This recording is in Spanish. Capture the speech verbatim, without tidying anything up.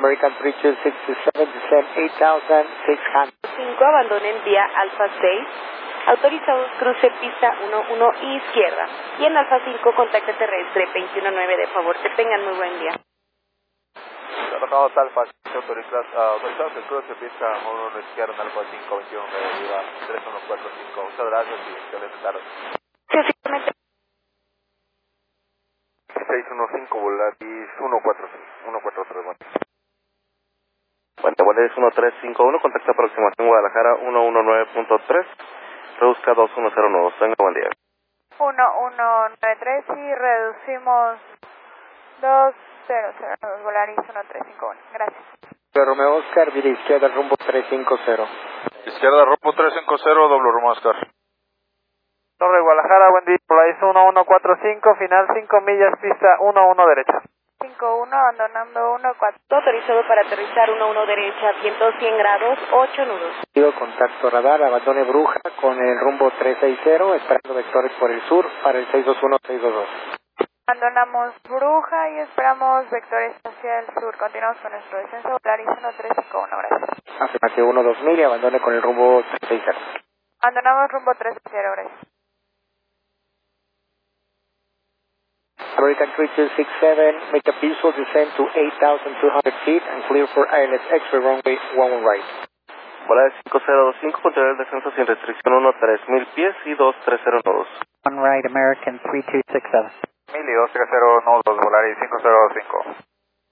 American three two six seven, descend eight thousand six hundred. cinco, abandonen vía Alfa seis. Autorizados cruce pista uno uno izquierda. Y en Alfa cinco, contacto terrestre veintiuno nueve, de favor, que tengan muy buen día. Tratamos Alfa, autorizados, uh, autorizados el cruce pista uno uno izquierda en Alfa cinco, veintiuno nueve, tres uno cuatro cinco. Muchas gracias y excelente tarde. Sí, efectivamente. seis uno cinco, Volaris uno cuatro tres, bueno. Puente Volaris uno tres cinco uno, contacto aproximación Guadalajara uno uno nueve punto tres, reduzca dos uno cero nueve, tenga buen día. uno uno nueve tres y reducimos dos cero cero nueve, Volaris uno tres cinco uno, gracias. Romeo Oscar, vía izquierda rumbo tres cinco cero. Izquierda rumbo tres cinco cero, doble Romeo Oscar. Torre Guadalajara, buen día, Volaris uno uno cuatro cinco, final cinco millas, pista uno uno derecha. cinco uno, abandonando uno cuatro. Autorizado para aterrizar uno uno derecha, viento cien grados, ocho nudos. Contacto radar, abandone Bruja con el rumbo tres seis cero, esperando vectores por el sur para el seis dos uno, seis dos dos. Abandonamos Bruja y esperamos vectores hacia el sur. Continuamos con nuestro descenso, Volaris uno tres cinco uno, gracias. Afirmativo uno dos mil y abandone con el rumbo tres seis cero. Abandonamos rumbo tres cero, gracias. American three two six seven, make a visual descent to eight thousand two hundred feet and clear for I L S X-ray runway one one right. Volaris cinco cero dos cinco, continuar el descenso sin restricción uno tres mil pies y dos tres cero nudos. One right, American three two six seven. Mil y dos tres cero nudos, Volaris cinco cero dos cinco.